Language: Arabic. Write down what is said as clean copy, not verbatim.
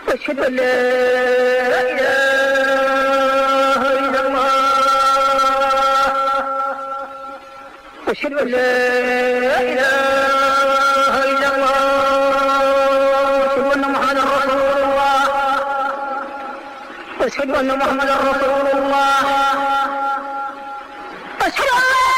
أشهد أن لا إله إلا الله. أشهد أن لا إله إلا الله. أشهد أن محمدا رسول الله. أشهد أن محمدا رسول الله. أشهد أن لا